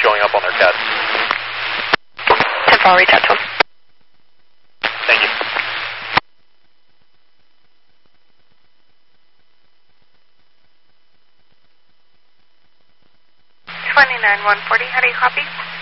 showing up on their CAD. 10-4, reach out to them. Thank you. 29-140, how do you copy?